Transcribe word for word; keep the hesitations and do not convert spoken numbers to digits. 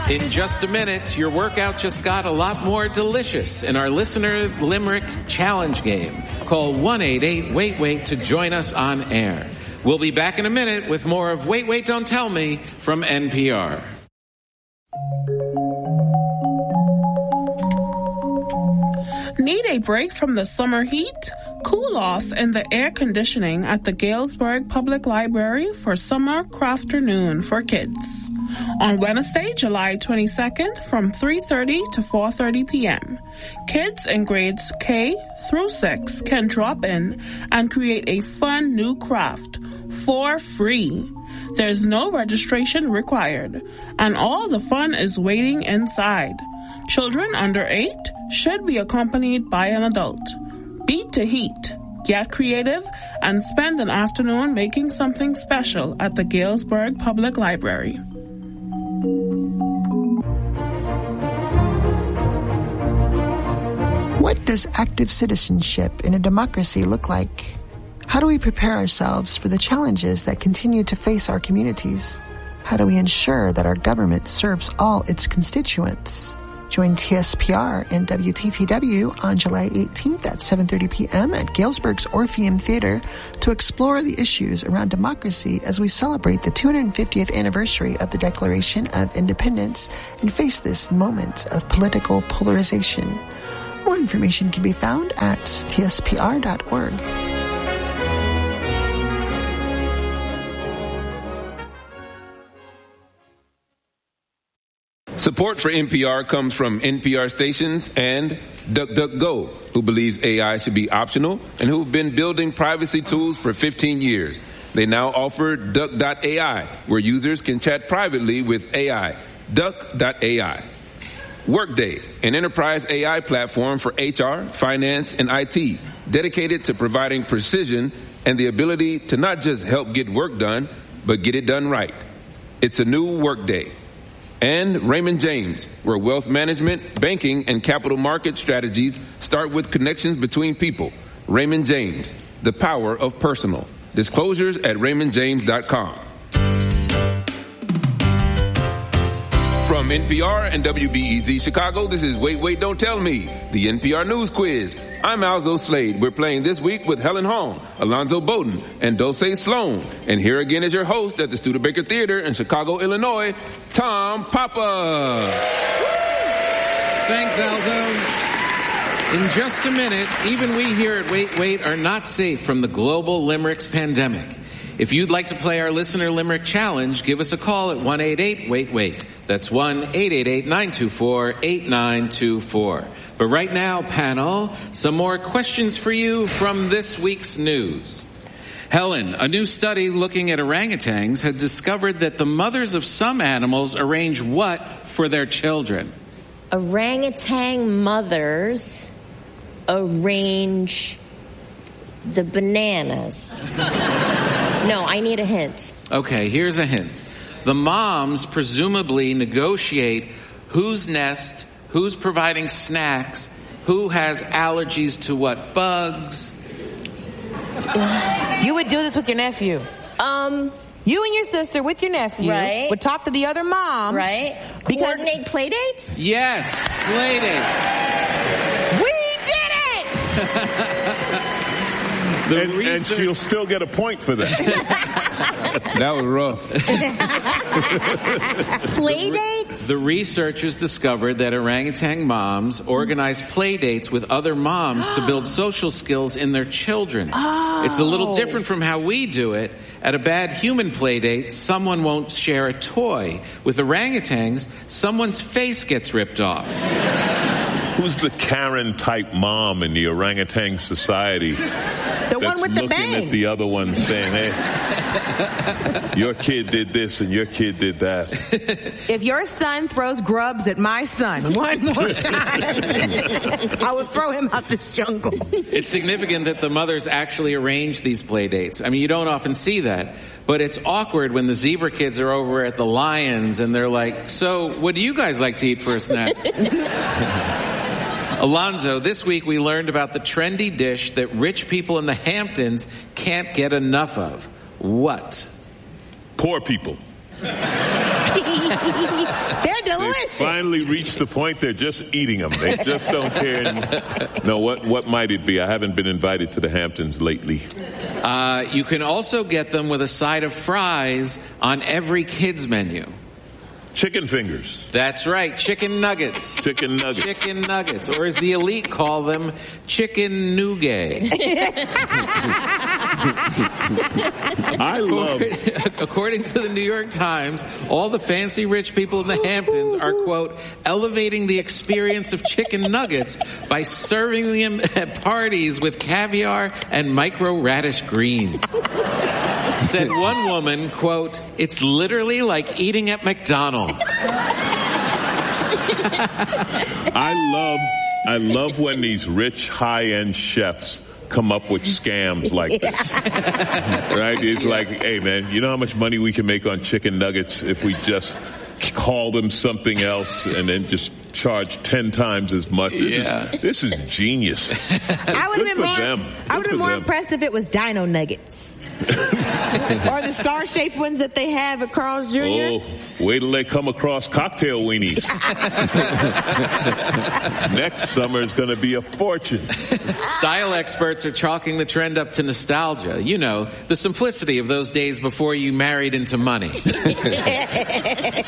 In just a minute, your workout just got a lot more delicious in our Listener Limerick Challenge game. Call one eight eight wait wait to join us on air. We'll be back in a minute with more of Wait, Wait, Don't Tell Me from N P R. Need a break from the summer heat? Cool off in the air conditioning at the Galesburg Public Library for Summer Crafternoon for kids. On Wednesday, July twenty-second from three thirty to four thirty p.m. Kids in grades K through six can drop in and create a fun new craft for free. There's no registration required, and all the fun is waiting inside. Children under eight should be accompanied by an adult. Beat the heat, get creative, and spend an afternoon making something special at the Galesburg Public Library. What does active citizenship in a democracy look like? How do we prepare ourselves for the challenges that continue to face our communities? How do we ensure that our government serves all its constituents? Join T S P R and W T T W on July eighteenth at seven thirty p.m. at Galesburg's Orpheum Theater to explore the issues around democracy as we celebrate the two hundred fiftieth anniversary of the Declaration of Independence and face this moment of political polarization. More information can be found at T S P R dot org. Support for N P R comes from N P R stations and DuckDuckGo, who believes A I should be optional and who've been building privacy tools for fifteen years. They now offer Duck dot A I, where users can chat privately with A I. Duck dot A I. Workday, an enterprise A I platform for H R, finance, and I T, dedicated to providing precision and the ability to not just help get work done, but get it done right. It's a new Workday. And Raymond James, where wealth management, banking, and capital market strategies start with connections between people. Raymond James, the power of personal. Disclosures at raymond james dot com. From N P R and W B E Z Chicago, this is Wait, Wait, Don't Tell Me, the N P R News Quiz. I'm Alzo Slade. We're playing this week with Helen Hong, Alonzo Bowden, and Dulce Sloan. And here again is your host at the Studebaker Theater in Chicago, Illinois, Tom Papa. Thanks, Alzo. In just a minute, even we here at Wait, Wait are not safe from the global limericks pandemic. If you'd like to play our Listener Limerick Challenge, give us a call at one eight eight wait wait. That's one eight eight eight nine two four eight nine two four. But right now, panel, some more questions for you from this week's news. Helen, a new study looking at orangutans had discovered that the mothers of some animals arrange what for their children? Orangutan mothers arrange the bananas. No, I need a hint. Okay, here's a hint. The moms presumably negotiate whose nest, who's providing snacks, who has allergies to what bugs. You would do this with your nephew. Um, you and your sister with your nephew right. would talk to the other moms. Right. Coordinate play dates? Yes, play dates. We did it! And, and she'll still get a point for that. That was rough. Play dates? The researchers discovered that orangutan moms organize play dates with other moms to build social skills in their children. Oh. It's a little different from how we do it. At a bad human play date, someone won't share a toy. With orangutans, someone's face gets ripped off. Who's the Karen-type mom in the orangutan society? The one with the looking bang. at the other one saying, hey, your kid did this and your kid did that. If your son throws grubs at my son one more time, I will throw him out this jungle. It's significant that the mothers actually arrange these play dates. I mean, you don't often see that. But it's awkward when the zebra kids are over at the Lions and they're like, so what do you guys like to eat for a snack? Alonzo, this week we learned about the trendy dish that rich people in the Hamptons can't get enough of. What? Poor people. They're delicious. They finally reached the point they're just eating them. They just don't care. And, no, what, what might it be? I haven't been invited to the Hamptons lately. Uh, you can also get them with a side of fries on every kid's menu. Chicken fingers. That's right, chicken nuggets. Chicken nuggets. Chicken nuggets, or as the elite call them, chicken nougat. I love... According to the New York Times, all the fancy rich people in the Hamptons are, quote, elevating the experience of chicken nuggets by serving them at parties with caviar and micro-radish greens. Said one woman, quote, it's literally like eating at McDonald's. I love, I love when these rich, high-end chefs come up with scams like this. Right? It's like, hey, man, you know how much money we can make on chicken nuggets if we just call them something else and then just charge ten times as much? This, yeah. is, this is genius. I would have been more, them. I would have been more them. impressed if it was Dino Nuggets. Or the star-shaped ones that they have at Carl's Junior Oh, wait till they come across cocktail weenies. Next summer is going to be a fortune. Style experts are chalking the trend up to nostalgia. You know, the simplicity of those days before you married into money.